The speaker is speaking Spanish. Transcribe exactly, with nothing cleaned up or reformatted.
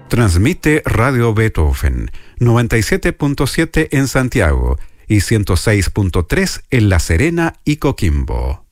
Transmite Radio Beethoven, noventa y siete punto siete en Santiago y ciento seis punto tres en La Serena y Coquimbo.